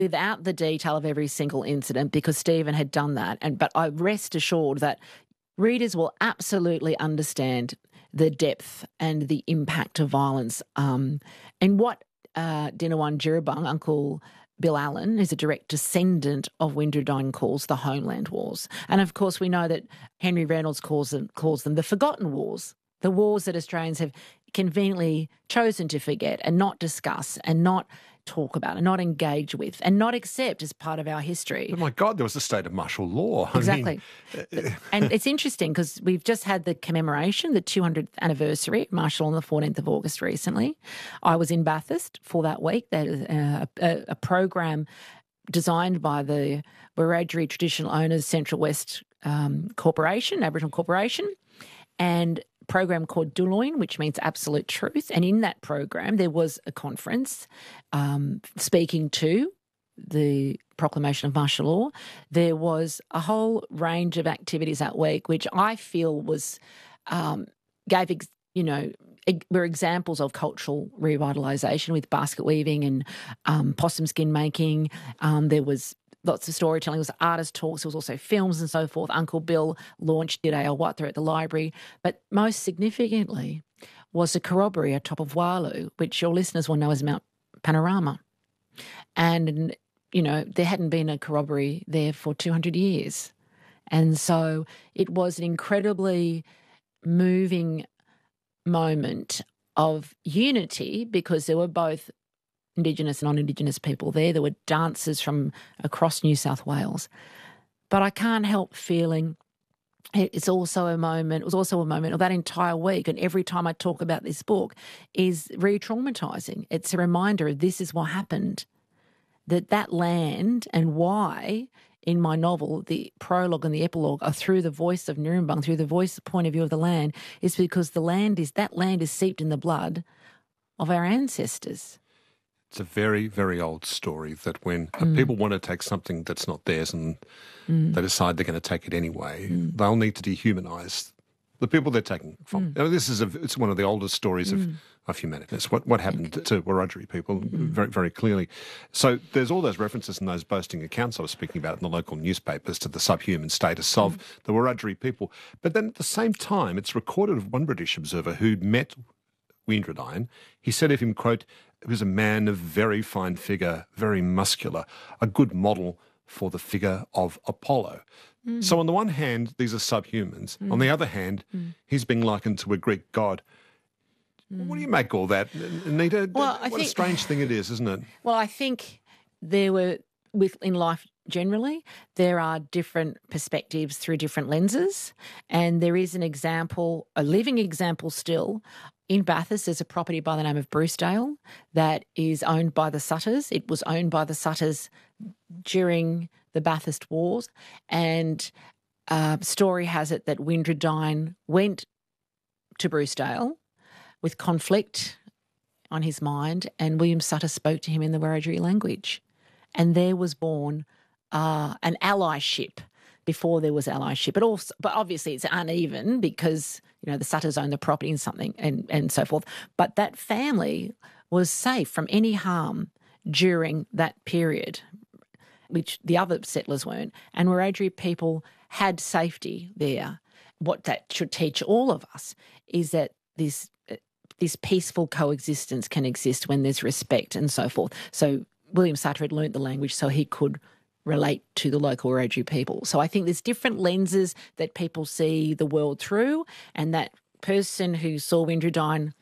without the detail of every single incident because Stephen had done that. But I rest assured that readers will absolutely understand the depth and the impact of violence and what Dinawan Jiribung, Uncle Bill Allen, is a direct descendant of Windradyne, calls the Homeland Wars. And, of course, we know that Henry Reynolds calls them the Forgotten Wars, the wars that Australians have conveniently chosen to forget and not discuss and not talk about and not engage with and not accept as part of our history. Oh, my God, there was a state of martial law. Exactly. And it's interesting because we've just had the commemoration, the 200th anniversary of martial law on the 14th of August recently. I was in Bathurst for that week. That is a program designed by the Wiradjuri Traditional Owners Central West Corporation, Aboriginal Corporation, and program called Duloin, which means absolute truth. And in that program, there was a conference speaking to the proclamation of martial law. There was a whole range of activities that week, which I feel was were examples of cultural revitalisation with basket weaving and possum skin making. There was lots of storytelling. There was artist talks. There was also films and so forth. Uncle Bill launched Didai Awatha at the library. But most significantly was the corroboree atop of Walu, which your listeners will know as Mount Panorama. And, there hadn't been a corroboree there for 200 years. And so it was an incredibly moving moment of unity because there were both Indigenous and non-Indigenous people there. There were dancers from across New South Wales. But I can't help feeling it was also a moment of that entire week, and every time I talk about this book is re-traumatising. It's a reminder of this is what happened, that land and why in my novel the prologue and the epilogue are through the voice of Nurrumbung, through the point of view of the land, is because that land is seeped in the blood of our ancestors. It's a very, very old story that when people want to take something that's not theirs and they decide they're going to take it anyway, they'll need to dehumanise the people they're taking from. It's one of the oldest stories of humanity. It's what happened to Wiradjuri people very, very clearly. So there's all those references and those boasting accounts I was speaking about in the local newspapers to the subhuman status of the Wiradjuri people. But then at the same time, it's recorded of one British observer who met Windradyne. He said of him, quote, "He was a man of very fine figure, very muscular, a good model for the figure of Apollo." So on the one hand, these are subhumans. On the other hand, he's being likened to a Greek god. What do you make all that, Anita? Well, what a strange thing it is, isn't it? Well, I think in life generally, there are different perspectives through different lenses, and there is an example, a living example still. In Bathurst, there's a property by the name of Brucedale that is owned by the Sutters. It was owned by the Sutters during the Bathurst Wars, and story has it that Windradyne went to Brucedale with conflict on his mind, and William Sutter spoke to him in the Wiradjuri language. And there was born an allyship before there was allyship. But obviously it's uneven because, the Sutters own the property and something and so forth. But that family was safe from any harm during that period, which the other settlers weren't. And Wiradjuri people had safety there. What that should teach all of us is that this peaceful coexistence can exist when there's respect and so forth. So William Sutter had learnt the language so he could relate to the local Wiradjuri people. So I think there's different lenses that people see the world through, and that person who saw Windradyne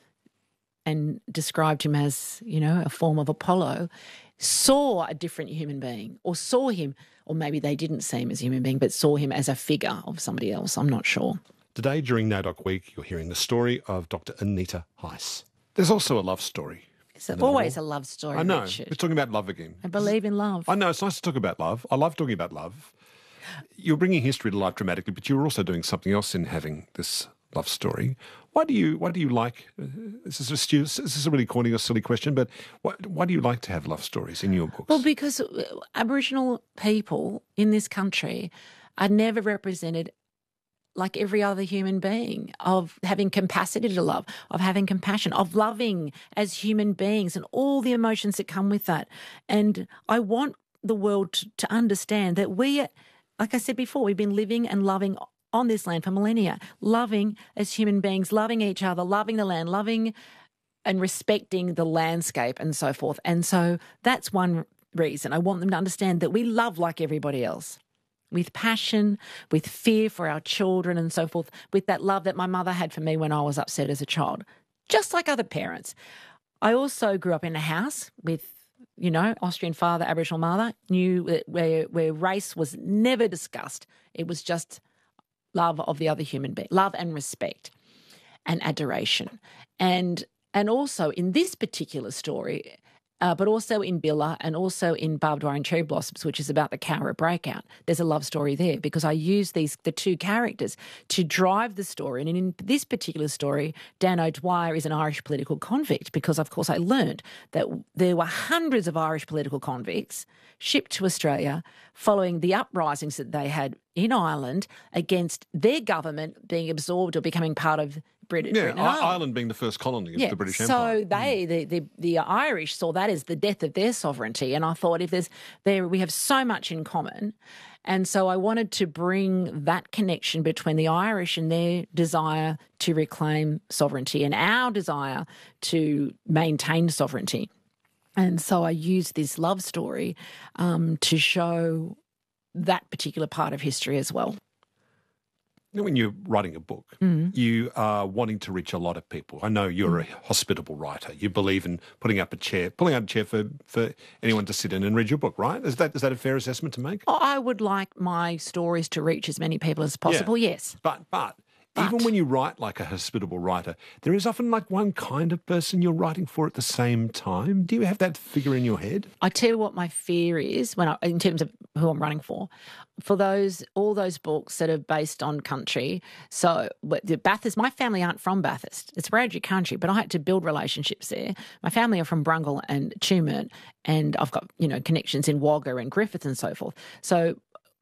and described him as, a form of Apollo, saw a different human being, or saw him, or maybe they didn't see him as a human being, but saw him as a figure of somebody else. I'm not sure. Today, during NAIDOC Week, you're hearing the story of Dr. Anita Heiss. There's also a love story. It's always a love story, I know. Richard. We're talking about love again. I believe in love. I know. It's nice to talk about love. I love talking about love. You're bringing history to life dramatically, but you're also doing something else in having this love story. Why do you like? This is a really corny or silly question, but why do you like to have love stories in your books? Well, because Aboriginal people in this country are never represented like every other human being, of having capacity to love, of having compassion, of loving as human beings and all the emotions that come with that. And I want the world to understand that we, like I said before, we've been living and loving on this land for millennia, loving as human beings, loving each other, loving the land, loving and respecting the landscape and so forth. And so that's one reason I want them to understand that we love like everybody else, with passion, with fear for our children and so forth, with that love that my mother had for me when I was upset as a child, just like other parents. I also grew up in a house with, Austrian father, Aboriginal mother, knew where race was never discussed. It was just love of the other human being, love and respect and adoration. And also in this particular story, but also in Billa and also in Barbed Wire and Cherry Blossoms, which is about the Cowra breakout, there's a love story there because I use the two characters to drive the story. And in this particular story, Dan O'Dwyer is an Irish political convict because, of course, I learned that there were hundreds of Irish political convicts shipped to Australia following the uprisings that they had in Ireland against their government being absorbed or becoming part of Britain. Yeah, Ireland being the first colony of the British Empire. So the Irish saw that as the death of their sovereignty. And I thought we have so much in common. And so I wanted to bring that connection between the Irish and their desire to reclaim sovereignty and our desire to maintain sovereignty. And so I used this love story to show that particular part of history as well. When you're writing a book, you are wanting to reach a lot of people. I know you're a hospitable writer. You believe in pulling out a chair for anyone to sit in and read your book, right? Is that a fair assessment to make? I would like my stories to reach as many people as possible, yes. But even when you write like a hospitable writer, there is often like one kind of person you're writing for at the same time. Do you have that figure in your head? I tell you what my fear is in terms of who I'm running for all those books that are based on country. So the Bathurst, my family aren't from Bathurst. It's Wiradjuri country, but I had to build relationships there. My family are from Brungle and Tumut, and I've got, connections in Wagga and Griffith and so forth. So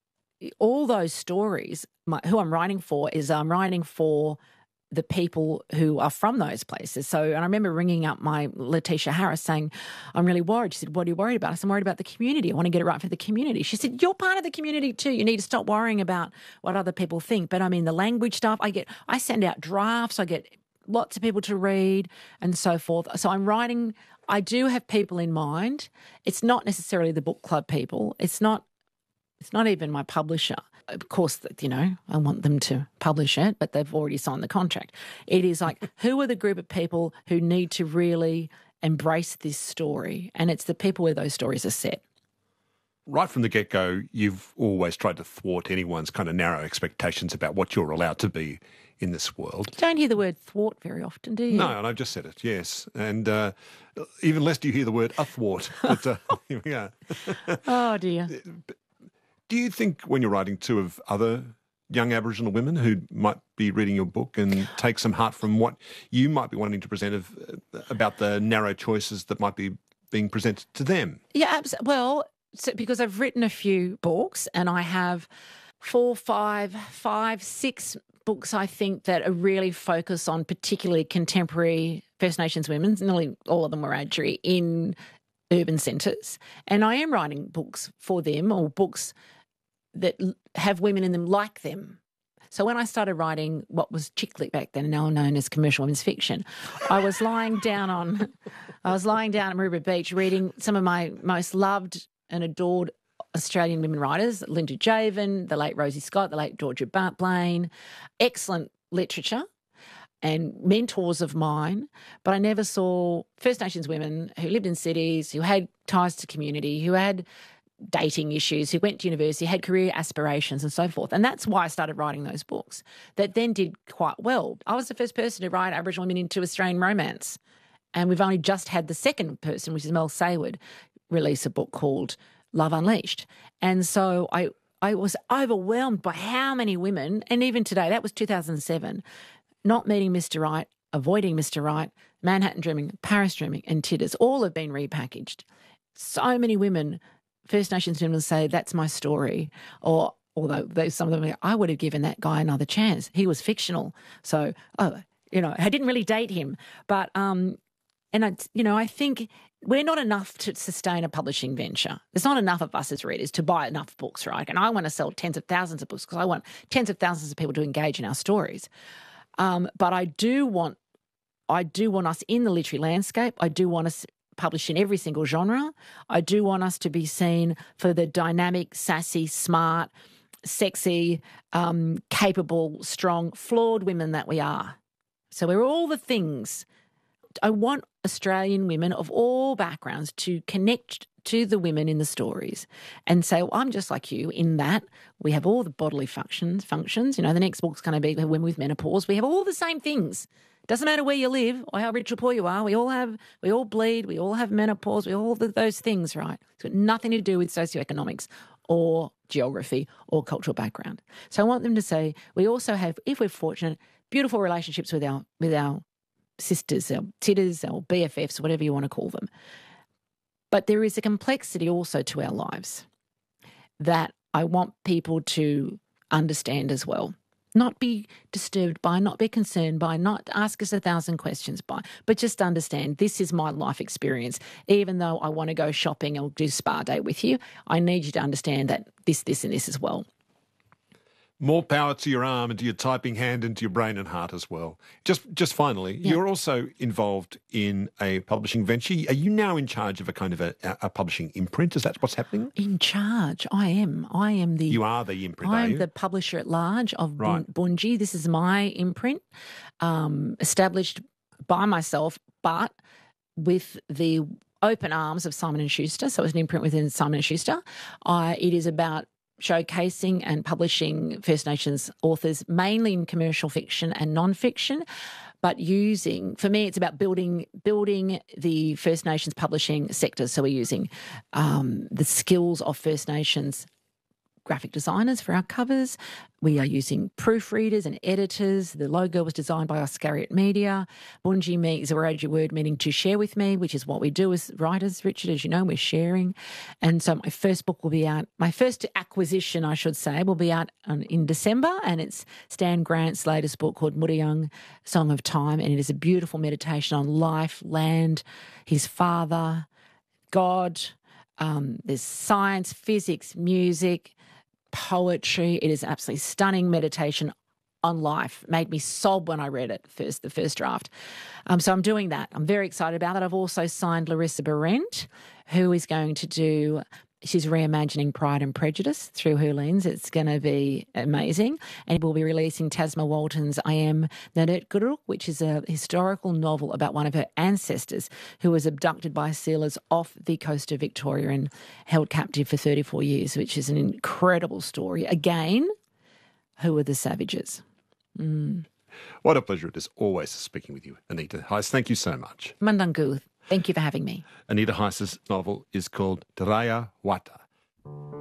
all those stories, who I'm writing for is I'm writing for the people who are from those places. So, and I remember ringing up my Letitia Harris saying, I'm really worried. She said, what are you worried about? I said, I'm worried about the community. I want to get it right for the community. She said, you're part of the community too. You need to stop worrying about what other people think. But I mean, the language stuff, I send out drafts, I get lots of people to read and so forth. So I'm writing, I do have people in mind. It's not necessarily the book club people. It's not even my publisher. Of course, I want them to publish it, but they've already signed the contract. It is like, who are the group of people who need to really embrace this story? And it's the people where those stories are set. Right from the get-go, you've always tried to thwart anyone's kind of narrow expectations about what you're allowed to be in this world. You don't hear the word thwart very often, do you? No, and I've just said it, yes. And even less do you hear the word athwart. But here we are. Oh, dear. Do you think when you're writing to of other young Aboriginal women who might be reading your book and take some heart from what you might be wanting to present about the narrow choices that might be being presented to them? Yeah, absolutely. Well, because I've written a few books and I have 4, 5, 6 books, I think, that are really focused on particularly contemporary First Nations women. Nearly all of them were Wiradjuri in urban centres. And I am writing books for them, or books that have women in them like them. So when I started writing what was chick lit back then, now known as commercial women's fiction, I was lying down at Maroubra Beach reading some of my most loved and adored Australian women writers, Linda Javen, the late Rosie Scott, the late Georgia Blaine, excellent literature and mentors of mine, but I never saw First Nations women who lived in cities, who had ties to community, who had dating issues, who went to university, had career aspirations and so forth. And that's why I started writing those books that then did quite well. I was the first person to write Aboriginal women into Australian romance. And we've only just had the second person, which is Mel Sayward, release a book called Love Unleashed. And so I was overwhelmed by how many women, and even today, that was 2007, Not Meeting Mr. Right, Avoiding Mr. Right, Manhattan Dreaming, Paris Dreaming, and Titters, all have been repackaged. So many women, First Nations women, say, that's my story. Or although some of them, I would have given that guy another chance. He was fictional. So, I didn't really date him. But, I think we're not enough to sustain a publishing venture. There's not enough of us as readers to buy enough books, right? And I want to sell tens of thousands of books because I want tens of thousands of people to engage in our stories. But I do want us in the literary landscape. I do want us published in every single genre. I do want us to be seen for the dynamic, sassy, smart, sexy, capable, strong, flawed women that we are. So we're all the things. I want Australian women of all backgrounds to connect to the women in the stories and say, well, I'm just like you in that we have all the bodily functions. You know, the next book's going to be Women with Menopause. We have all the same things. Doesn't matter where you live or how rich or poor you are. We all bleed. We all have menopause. We all have those things, right? It's got nothing to do with socioeconomics or geography or cultural background. So I want them to say, we also have, if we're fortunate, beautiful relationships with our sisters, our titters, our BFFs, whatever you want to call them. But there is a complexity also to our lives that I want people to understand as well. Not be disturbed by, not be concerned by, not ask us 1,000 questions by, but just understand this is my life experience. Even though I want to go shopping or do spa day with you, I need you to understand that this, and this as well. More power to your arm and to your typing hand and to your brain and heart as well. Just finally, You're also involved in a publishing venture. Are you now in charge of a kind of a publishing imprint? Is that what's happening? In charge? I am. You are the imprint, I am the publisher at large of Bunji. This is my imprint, established by myself, but with the open arms of Simon & Schuster. So it's an imprint within Simon & Schuster. It is about showcasing and publishing First Nations authors, mainly in commercial fiction and non-fiction, but for me, it's about building the First Nations publishing sector. So we're using the skills of First Nations graphic designers for our covers. We are using proofreaders and editors. The logo was designed by Oscariot Media. Bunji is a Wiradjuri word meaning to share with me, which is what we do as writers, Richard, as you know, we're sharing. And so my first book will be out, my first acquisition, I should say, will be out in December, and it's Stan Grant's latest book called Murayung, Song of Time, and it is a beautiful meditation on life, land, his father, God. There's science, physics, music, poetry. It is absolutely stunning meditation on life. Made me sob when I read it the first draft. So I'm doing that. I'm very excited about it. I've also signed Larissa Behrendt, who is going to she's reimagining Pride and Prejudice through her lens. It's going to be amazing. And we'll be releasing Tasma Walton's I Am Nanurtguruk, which is a historical novel about one of her ancestors who was abducted by sealers off the coast of Victoria and held captive for 34 years, which is an incredible story. Again, who are the savages? What a pleasure it is always speaking with you, Anita Heiss. Thank you so much. Mandangu. Thank you for having me. Anita Heiss's novel is called Teraya Wata.